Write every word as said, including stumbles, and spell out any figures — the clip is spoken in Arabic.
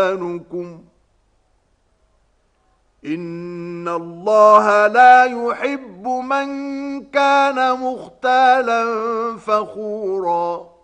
إيمانكم إن الله لا يحب من كان مختالا فخورا